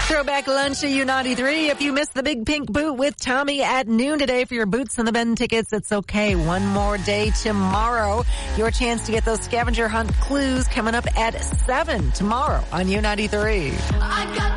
Throwback lunch at U93. If you missed the Big Pink Boot with Tommy at noon today for your Boots in the Bend tickets, it's okay. One more day tomorrow. Your chance to get those scavenger hunt clues coming up at 7 tomorrow on U93.